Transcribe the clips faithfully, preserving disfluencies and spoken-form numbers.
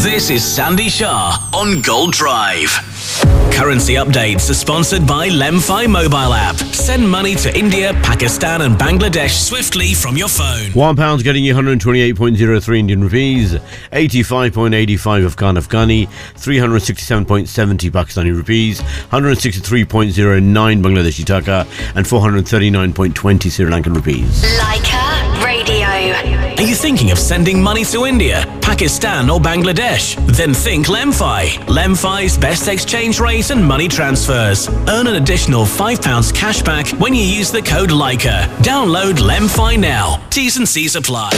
This is Sandy Shah on Gold Drive. Currency updates are sponsored by Lemfi mobile app. Send money to India, Pakistan and Bangladesh swiftly from your phone. One pound's getting you one hundred twenty-eight point zero three Indian rupees, eighty-five point eight five Afghan Afghani, three hundred sixty-seven point seven zero Pakistani rupees, one hundred sixty-three point zero nine Bangladeshi taka, and four hundred thirty-nine point two zero Sri Lankan rupees. Leica Radio. Are you thinking of sending money to India, Pakistan or Bangladesh? Then think Lemfi. Lemfi's best exchange rate and money transfers. Earn an additional five pounds cash back when you use the code Leica. Download Lemfi now. T's and C's apply.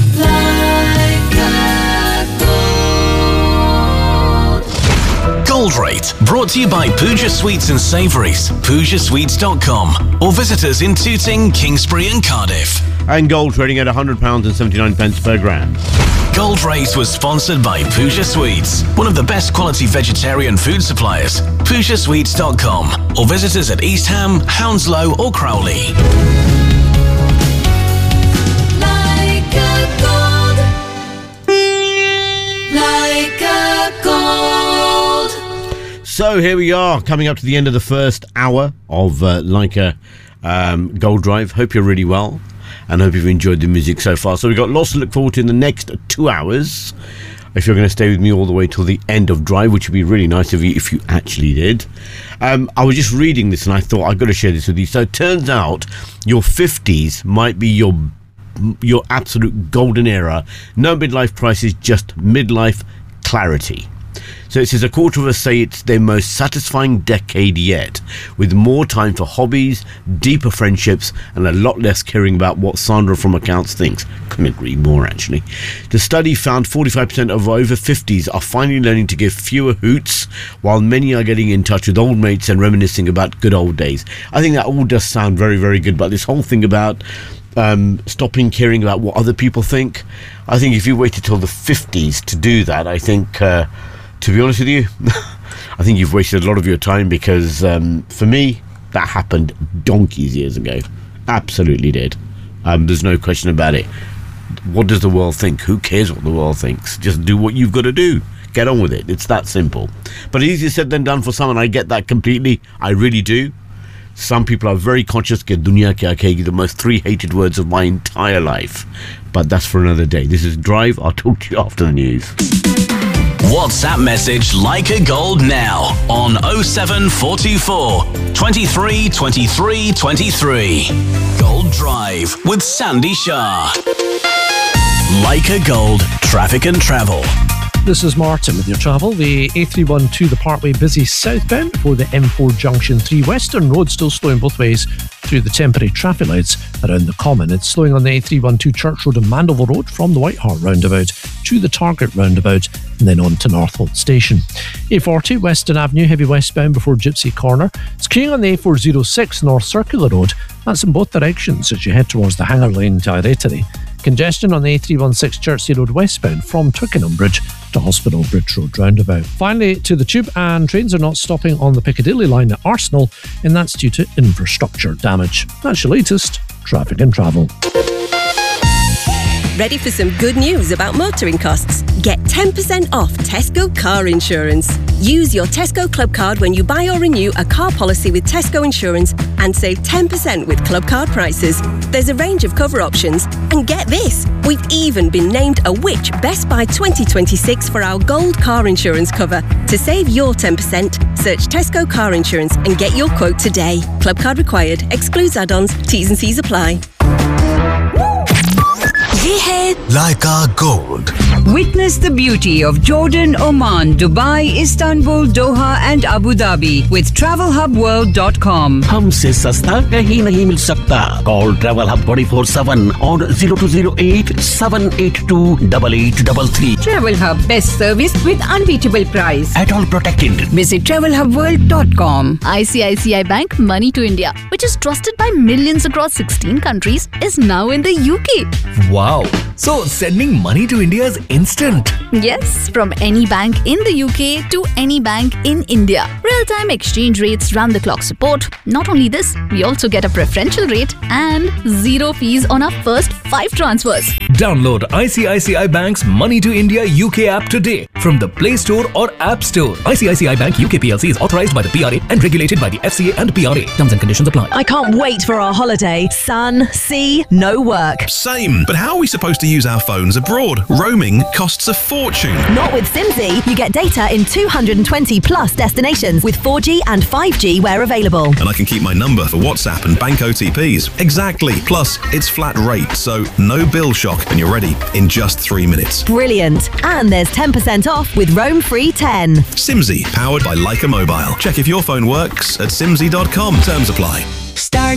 Gold Rate, brought to you by Pooja Sweets and Savouries, pooja sweets dot com, or visit us in Tooting, Kingsbury and Cardiff. And gold trading at one hundred pounds and seventy-nine pence per gram. Gold Rate was sponsored by Pooja Sweets, one of the best quality vegetarian food suppliers. pooja sweets dot com, or visit us at East Ham, Hounslow or Crowley. Like a gold, like a gold. So here we are, coming up to the end of the first hour of uh, Leica um, Gold Drive. Hope you're really well, and hope you've enjoyed the music so far. So we've got lots to look forward to in the next two hours. If you're going to stay with me all the way till the end of Drive, which would be really nice of you if you actually did. Um, I was just reading this and I thought I've got to share this with you. So it turns out your fifties might be your your absolute golden era. No midlife crisis, just midlife clarity. So it says a quarter of us say it's their most satisfying decade yet, with more time for hobbies, deeper friendships, and a lot less caring about what Sandra from Accounts thinks. Couldn't agree more, actually. The study found forty-five percent of over fifties are finally learning to give fewer hoots, while many are getting in touch with old mates and reminiscing about good old days. I think that all does sound very, very good, but this whole thing about um, stopping caring about what other people think, I think if you waited till the fifties to do that, I think... Uh, To be honest with you, I think you've wasted a lot of your time, because um, for me, that happened donkeys years ago. Absolutely did. Um, there's no question about it. What does the world think? Who cares what the world thinks? Just do what you've got to do. Get on with it. It's that simple. But easier said than done for someone. I get that completely. I really do. Some people are very conscious. Ke dunya kya kahegi, the most three hated words of my entire life. But that's for another day. This is Drive. I'll talk to you after the news. WhatsApp message Leica Gold now on oh seven four two four, twenty-three, twenty-three, twenty-three. Gold Drive with Sandy Shah. Leica Gold, traffic and travel. This is Martin with your travel. The A three twelve, the Parkway, busy southbound before the M four Junction three Western Road, still slowing both ways through the temporary traffic lights around the Common. It's slowing on the A three twelve Church Road and Mandeville Road from the White Hart roundabout to the Target roundabout and then on to Northolt Station. A forty Western Avenue, heavy westbound before Gypsy Corner. It's queuing on the A four oh six North Circular Road. That's in both directions as you head towards the Hanger Lane to Airtary. Congestion on the A three sixteen Chertsey Road westbound from Twickenham Bridge to Hospital Bridge Road roundabout. Finally, to the tube, and trains are not stopping on the Piccadilly line at Arsenal, and that's due to infrastructure damage. That's your latest traffic and travel. Ready for some good news about motoring costs? Get ten percent off Tesco car insurance. Use your Tesco Club card when you buy or renew a car policy with Tesco Insurance and save ten percent with Club card prices. There's a range of cover options. And get this, we've even been named a Which Best Buy twenty twenty-six for our gold car insurance cover. To save your ten percent, search Tesco Car Insurance and get your quote today. Club card required. Excludes add-ons. T's and C's apply. ये है Leica Gold. Witness the beauty of Jordan, Oman, Dubai, Istanbul, Doha and Abu Dhabi with travel hub world dot com. हमसे सस्ता कहीं नहीं मिल सकता. Call Travel Hub twenty-four seven on zero two zero eight seven eight two eight eight three three. Travel Hub, best service with unbeatable price. At all protected. Visit travel hub world dot com. I C I C I Bank Money to India, which is trusted by millions across sixteen countries, is now in the U K. Wow. So sending money to India is instant. Yes, from any bank in the U K to any bank in India. Real-time exchange rates, round-the-clock support. Not only this, we also get a preferential rate and zero fees on our first five transfers. Download I C I C I Bank's Money to India U K app today from the Play Store or App Store. I C I C I Bank U K P L C is authorized by the P R A and regulated by the F C A and P R A. Terms and conditions apply. I can't wait for our holiday. Sun, sea, no work. Same, but how are we supposed to use our phones abroad? Roaming costs a fortune. Not with Simsy. You get data in two hundred twenty plus destinations with four G and five G where available. And I can keep my number for WhatsApp and bank O T Ps. Exactly. Plus, it's flat rate, so no bill shock, and you're ready in just three minutes. Brilliant. And there's ten percent off with Roam Free ten. Simsy, powered by Leica Mobile. Check if your phone works at simsy dot com. Terms apply. Star